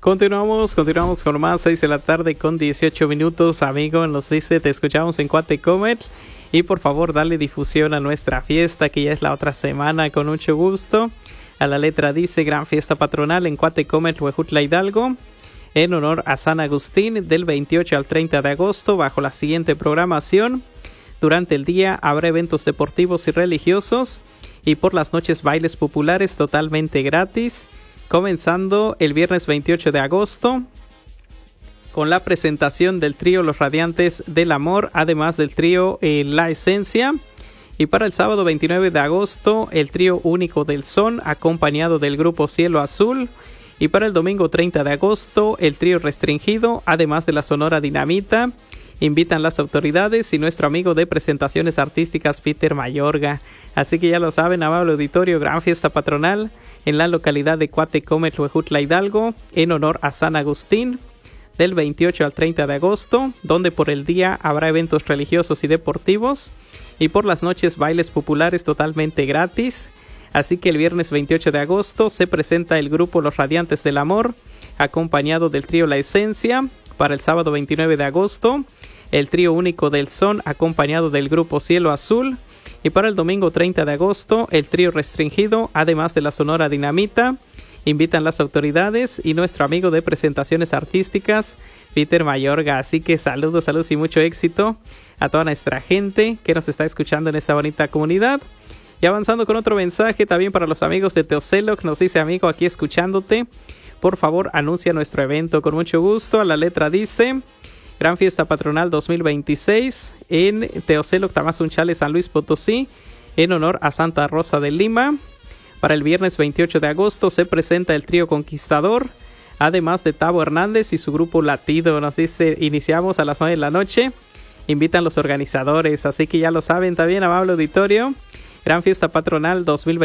Continuamos con más, 6 de la tarde con 18 minutos, amigo, nos dice, te escuchamos en Cuate Comet, y por favor dale difusión a nuestra fiesta, que ya es la otra semana, con mucho gusto. A la letra dice, gran fiesta patronal en Cuate Comet, Huejutla, Hidalgo, en honor a San Agustín, del 28 al 30 de agosto, bajo la siguiente programación. Durante el día habrá eventos deportivos y religiosos, y por las noches bailes populares totalmente gratis, comenzando el viernes 28 de agosto con la presentación del trío Los Radiantes del Amor, además del trío La Esencia. Y para el sábado 29 de agosto, el trío Único del Son, acompañado del grupo Cielo Azul. Y para el domingo 30 de agosto, el trío Restringido, además de la Sonora Dinamita. Invitan las autoridades y nuestro amigo de presentaciones artísticas, Peter Mayorga. Así que ya lo saben, amable auditorio, gran fiesta patronal en la localidad de Cuate Comet, Huejutla, Hidalgo, en honor a San Agustín, del 28 al 30 de agosto, donde por el día habrá eventos religiosos y deportivos, y por las noches bailes populares totalmente gratis. Así que el viernes 28 de agosto se presenta el grupo Los Radiantes del Amor, acompañado del trío La Esencia. Para el sábado 29 de agosto, el trío Único del Son, acompañado del grupo Cielo Azul. Y para el domingo 30 de agosto, el trío Restringido, además de la Sonora Dinamita. Invitan las autoridades y nuestro amigo de presentaciones artísticas, Peter Mayorga. Así que saludos y mucho éxito a toda nuestra gente que nos está escuchando en esa bonita comunidad. Y avanzando con otro mensaje también para los amigos de Teoceloc, nos dice, amigo, aquí escuchándote, por favor anuncia nuestro evento con mucho gusto. A la letra dice, gran fiesta patronal 2026 en Teoceloc, Tamazunchale, San Luis Potosí, en honor a Santa Rosa de Lima. Para el viernes 28 de agosto se presenta el trío Conquistador, además de Tavo Hernández y su grupo Latido. Nos dice, iniciamos a las 9 de la noche, invitan los organizadores, así que ya lo saben también, amable auditorio. Gran fiesta patronal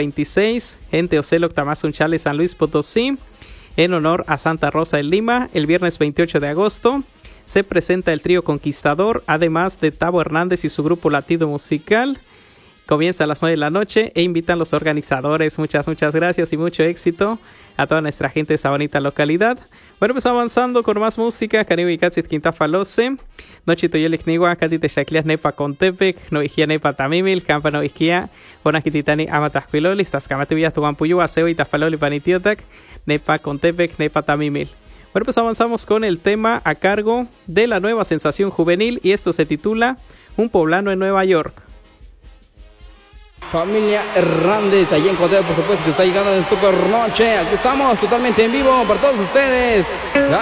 2026 en Teoceloc, Tamazunchale, San Luis Potosí, en honor a Santa Rosa de Lima. El viernes 28 de agosto se presenta el trío Conquistador, además de Tavo Hernández y su grupo Latido Musical. Comienza a las 9 de la noche e invitan los organizadores. Muchas gracias y mucho éxito a toda nuestra gente de esa bonita localidad. Bueno, pues avanzando con más música. Caribe y Katsit Quintafalose. Nochito Yolikniwa, Katite Shaklias Nepa Contepec, Noijia Nepa Tamimil, Campa Noijia, Bonakititani Amatasquiloli, Tascamativillas Tuampuyua, Seo y Tafaloli Panitiotac, Nepa Contepec, Nepa Tamimil. Bueno, pues avanzamos con el tema a cargo de la nueva sensación juvenil y esto se titula Un poblano en Nueva York. Familia Hernández, allí en Conteo, por supuesto, que está llegando en Super Noche. Aquí estamos totalmente en vivo para todos ustedes.